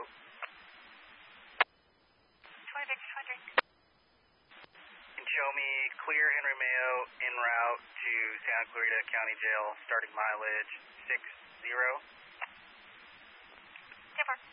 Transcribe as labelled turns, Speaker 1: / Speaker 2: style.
Speaker 1: route.
Speaker 2: 2600.
Speaker 1: And show me clear Henry Mayo en route to Santa Clarita County Jail, starting mileage 60.
Speaker 2: 10-4.